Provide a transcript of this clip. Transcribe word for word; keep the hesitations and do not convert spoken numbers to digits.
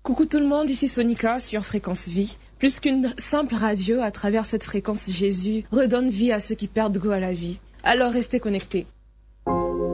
Coucou tout le monde, ici Sonica sur Fréquence Vie. Plus qu'une simple radio, à travers cette fréquence, Jésus redonne vie à ceux qui perdent goût à la vie. Alors restez connectés.